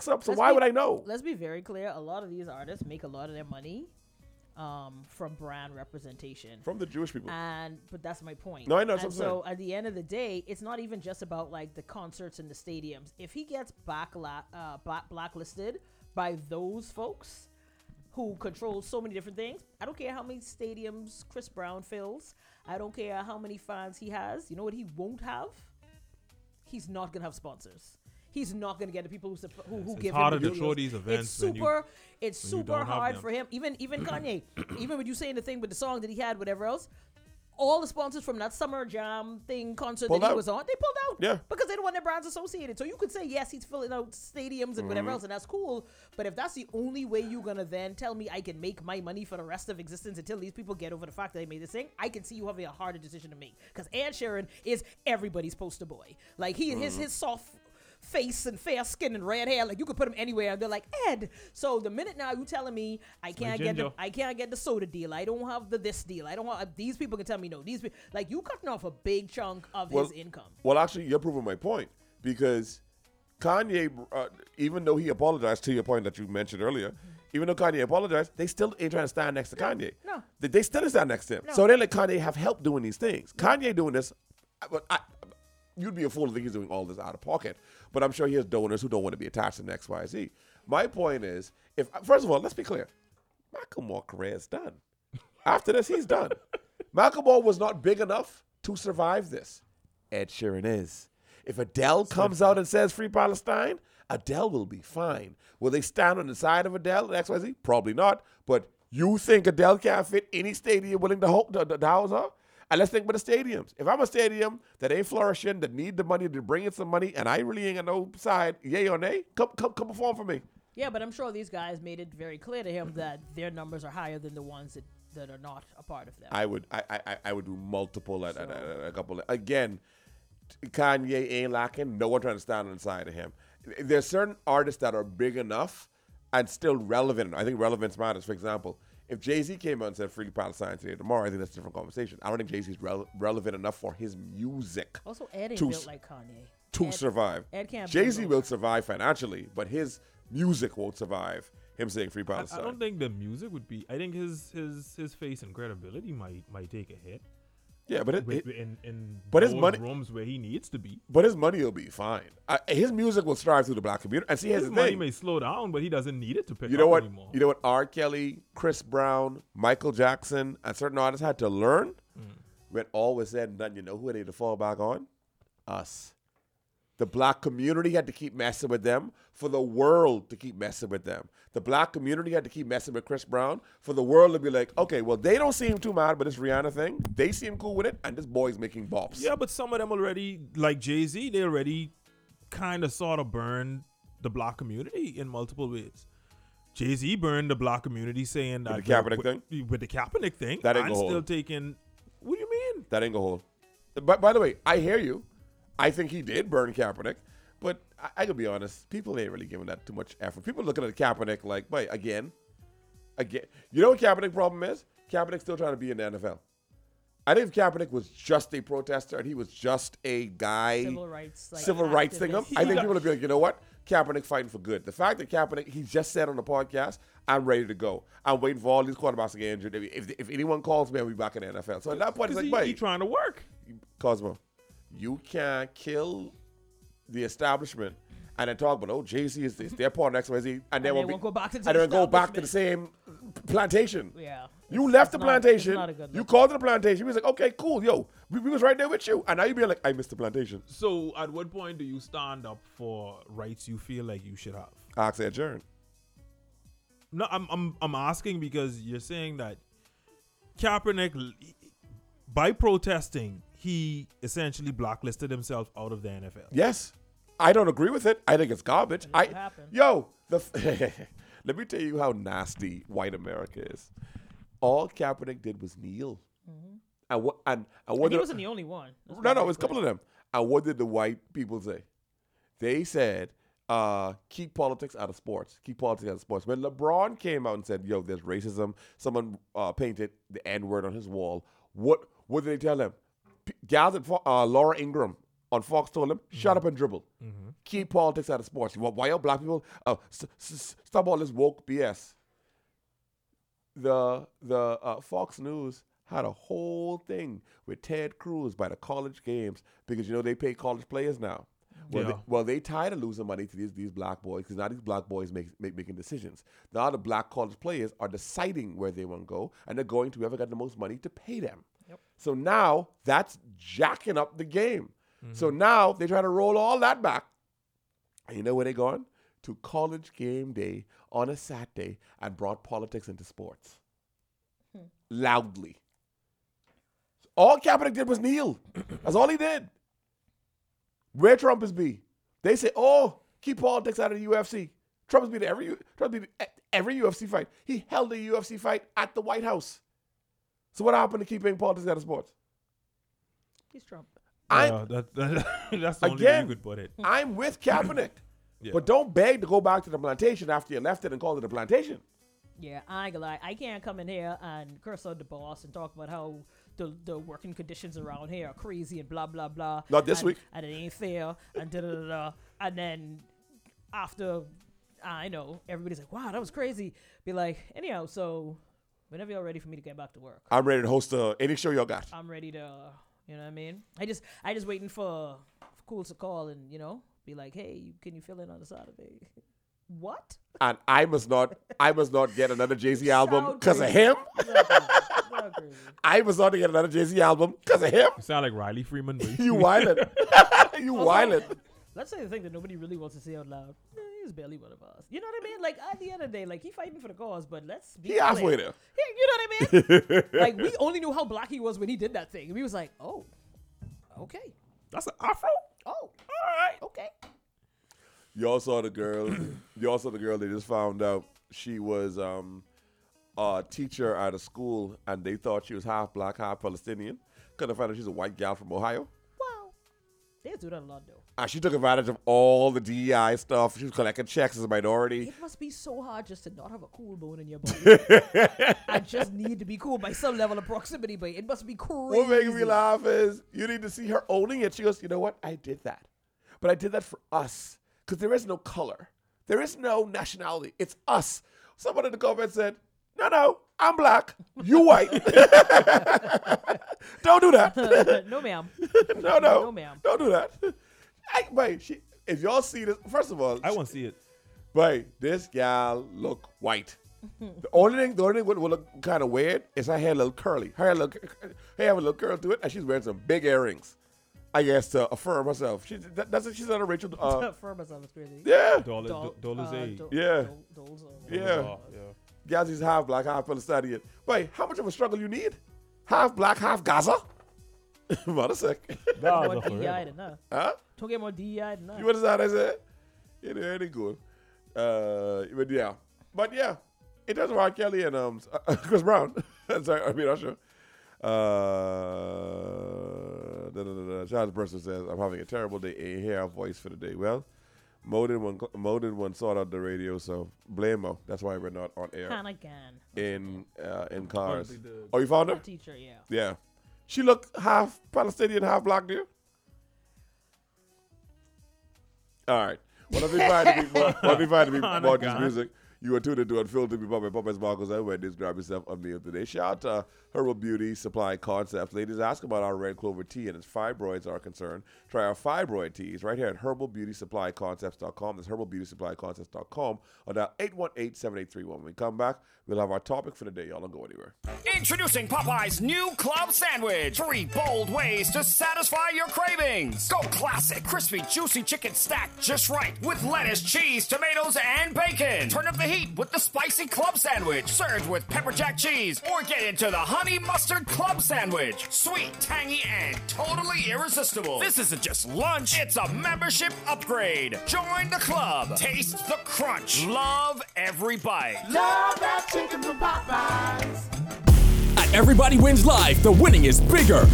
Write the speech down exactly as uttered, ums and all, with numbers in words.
backs up. So let's why be, would I know? Let's be very clear. A lot of these artists make a lot of their money um, from brand representation. From the Jewish people. And but that's my point. No, I know. That's And what I'm so saying. at the end of the day, it's not even just about like the concerts and the stadiums. If he gets backla- uh, black- blacklisted by those folks who control so many different things, I don't care how many stadiums Chris Brown fills. I don't care how many fans he has. You know what he won't have? He's not gonna have sponsors. He's not going to get the people who supp- who, who It's give harder him the to videos. throw these events It's when you- super. it's when you super don't have hard them. for him. Even even Kanye, even when you saying the thing with the song that he had, whatever else, all the sponsors from that summer jam thing concert Pulled that he out. was on, they pulled out. Yeah. Because they don't want their brands associated. So you could say yes, he's filling out stadiums and whatever else, and that's cool. But if that's the only way you're gonna then tell me I can make my money for the rest of existence until these people get over the fact that they made this thing, I can see you having a harder decision to make. Because Ed Sheeran is everybody's poster boy. Like he his his soft face and fair skin and red hair, like you could put him anywhere and they're like Ed. So the minute now you telling me I can't get the, ginger. I can't get the soda deal, I don't have the this deal, I don't have these people can tell me no, these pe- like you cutting off a big chunk of Well- his income. Well, actually, you're proving my point because Kanye, uh, even though he apologized to your point that you mentioned earlier, even though Kanye apologized, they still ain't trying to stand next to Kanye. no. They, they still stand next to him. No. So they let Kanye have help doing these things. Kanye doing this, I- but I, you'd be a fool to think he's doing all this out of pocket. But I'm sure he has donors who don't want to be attached to X, Y, Z. My point is, if first of all, let's be clear, Macklemore career is done. After this, he's done. Macklemore was not big enough to survive this. Ed Sheeran is. If Adele comes out and says Free Palestine, Adele will be fine. Will they stand on the side of Adele and X Y Z? Probably not. But you think Adele can't fit any stadium willing to, ho- to, to house her? And let's think about the stadiums. If I'm a stadium that ain't flourishing, that need the money to bring in some money, and I really ain't got no side, yay or nay, come, come, come perform for me. Yeah, but I'm sure these guys made it very clear to him that their numbers are higher than the ones that, that are not a part of them. I would, I, I, I would do multiple at, at, at, So- at a couple. Again, Kanye ain't lacking. No one trying to stand on the side of him. There's certain artists that are big enough and still relevant. I think relevance matters. For example, if Jay-Z came out and said Free Palestine today or tomorrow, I think that's a different conversation. I don't think Jay-Z's rele- relevant enough for his music Also, Ed ain't to built s- like Kanye. to Ed- survive. Ed can't Jay-Z build will like- survive financially, but his music won't survive him saying Free I, I Palestine. don't think the music would be. I think his his his face and credibility might might take a hit. yeah, but it, With, it- in in but his those money- rooms where he needs to be. but his money will be fine. I, his music will strive through the black community. And see, here's His the money thing. may slow down, but he doesn't need it to pick You know up what? anymore. You know what? R. Kelly, Chris Brown, Michael Jackson, and certain artists had to learn. When all was said and done, you know who they had to fall back on? Us. The black community had to keep messing with them for the world to keep messing with them. The black community had to keep messing with Chris Brown for the world to be like, okay, well, they don't seem too mad, but this Rihanna thing, they seem cool with it, and this boy's making bops. Yeah, but some of them already, like Jay-Z, they already kind of sort of burned the black community in multiple ways. Jay-Z burned the black community saying that With the Kaepernick with, thing? with the Kaepernick thing, That ain't and gonna hold. still taking. What do you mean? That ain't gonna hold. But by the way, I hear you. I think he did burn Kaepernick, but I, I could be honest. People ain't really giving that too much effort. People looking at Kaepernick like, wait, again, again. You know what Kaepernick problem is? Kaepernick's still trying to be in the N F L. I think if Kaepernick was just a protester and he was just a guy, Civil rights, like, civil rights thing, activist. I think He- people would be like, you know what? Kaepernick fighting for good. The fact that Kaepernick, he just said on the podcast, I'm ready to go. I'm waiting for all these quarterbacks to get injured. If, if anyone calls me, I'll be back in the N F L. So at that point, it's Because like, he, he wait. trying to work. Cosmo, you can't kill the establishment and then talk about, oh, Jay-Z is this, they're part of X Y Z, and then they we'll won't go back to the and then go back to the establishment. same plantation. Yeah. You It's- left it's the not- it's plantation, not a good you look. called it the plantation, we was like, okay, cool, yo, we, we was right there with you, and now you being like, I missed the plantation. So, at what point do you stand up for rights you feel like you should have? Ox adjourn. No, I'm I'm I'm asking because you're saying that Kaepernick, by protesting, he essentially blacklisted himself out of the N F L. Yes, I don't agree with it. I think it's garbage. It I never happened. yo, the f- let me tell you how nasty white America is. All Kaepernick did was kneel. And what and, and what And he did- wasn't the only one. Let's no, be no, very it's a couple clear. of them. And what did the white people say? They said, uh, keep politics out of sports. Keep politics out of sports. When LeBron came out and said, yo, there's racism, someone uh, painted the N-word on his wall, what what did they tell him? P- gals at, fo- uh, Laura Ingram on Fox told him, shut up and dribble. Mm-hmm. Keep politics out of sports. Why why are black people? Uh, s- s- stop all this woke B S. The the uh, Fox News had a whole thing with Ted Cruz by the college games because you know they pay college players now. Well, Yeah. they, well, they tired of losing money to these these black boys because now these black boys make, make making decisions. Now the black college players are deciding where they want to go, and they're going to whoever got the most money to pay them. Yep. So now that's jacking up the game. So now they try to roll all that back. And you know where they going? To college game day on a Saturday and brought politics into sports. Hmm. Loudly. All Kaepernick did was kneel. That's all he did. Where Trump is be? They say, oh, keep politics out of the U F C. Trump is be to every, Trump be to every U F C fight. He held a U F C fight at the White House. So what happened to keeping politics out of sports? He's Trump. I'm, Yeah, that, that, that's the only way Again, you could put it. I'm with Kaepernick. Yeah. But don't beg to go back to the plantation after you left it and call it a plantation. Yeah, I ain't gonna lie. I can't come in here and curse out the boss and talk about how the the working conditions around here are crazy and blah blah blah. Not this and, week. And it ain't fair and da da da da. And then after I know everybody's like, wow, that was crazy. Be like, anyhow, so whenever you're ready for me to get back to work, I'm ready to host uh, any show y'all got. I'm ready to. You know what I mean? I just I just waiting for, for Cool to call and you know be like, hey, can you fill in on the Saturday? What? And I must not, I must not get another Jay Z album Sound because of crazy. him. Sound crazy. Sound crazy. I must not get another Jay Z album because of him. You sound like Riley Freeman. But You wildin'. you Also, wildin'. Let's say the thing that nobody really wants to say out loud. Eh, he's barely one of us. You know what I mean? Like at the end of the day, like he fighting for the cause, but let's be He halfway clear. there. Yeah, you know what I mean? Like we only knew how black he was when he did that thing. And we was like, oh, okay. that's an afro. Oh, All right. okay. Y'all saw the girl. Y'all saw the girl. They just found out she was um, a teacher at a school, and they thought she was half black, half Palestinian. Couldn't find out she's a white gal from Ohio. Wow. They do that a lot though. And she took advantage of all the D E I stuff. She was collecting checks as a minority. It must be so hard just to not have a cool bone in your body. I just need to be cool by some level of proximity, but it must be crazy. What makes me laugh is you need to see her owning it. She goes, you know what? I did that. But I did that for us. Because there is no color. There is no nationality. It's us. Someone in the comments said, no, no, I'm black. You white. Don't do that. No, ma'am. no, no. No, ma'am. Don't do that. I, wait, she, if y'all see this, first of all, I want to see it. wait, this gal look white. The only thing, the only thing would, would look kind of weird is her hair a little curly. Her hair, look, her hair have a little curl to it, and she's wearing some big earrings. I guess to affirm herself. She that, that's she's not a Rachel. Uh, For myself, it's crazy. yeah, Dollar, Dol- do, dollars uh, a. do- Yeah. dol- doles are- Yeah. Oh, yeah. Gaza's half black, half Palestinian. Wait, how much of a struggle you need? Half black, half Gaza. What a sec. Gaza More D E I forever. than that. Huh? Don't get more D E I than that. You understand what I said? Yeah, they're any good. Uh, but yeah, but yeah, it does R. Kelly and um Chris Brown. Sorry, I mean Usher. Uh, da, da, da, da. Charles Burson says, I'm having a terrible day. Ain't hear our voice for the day. Well, Mo didn't one, Mo didn't one sort out the radio, so blame Mo. That's why we're not on air Kind of can. in uh, in cars. the- the- Oh, you found her? Teacher, yeah. Yeah. She looked half Palestinian, half black, dear. All right. What if we find to be more, what if we find to be Oh, more my this God. music? You are tuned into Unfiltered with Puppet Puppets, Marcos, and Wendy's. Grab yourself a meal today. Shout out to Herbal Beauty Supply Concepts. Ladies, ask about our red clover tea and its fibroids are concerned. Try our fibroid teas right here at herbal beauty supply concepts dot com. That's herbal beauty supply concepts dot com. Or dial eight one eight, seven eight three one. When we come back, we'll have our topic for the day. Y'all don't go anywhere. Introducing Popeye's new club sandwich. Three bold ways to satisfy your cravings. Go classic, crispy, juicy chicken stacked just right with lettuce, cheese, tomatoes, and bacon. Turn up the heat with the spicy club sandwich, served with pepper jack cheese, or get into the honey mustard club sandwich. Sweet, tangy, and totally irresistible. This isn't just lunch, it's a membership upgrade. Join the club. Taste the crunch. Love every bite. At Everybody Wins Live, the winning is bigger,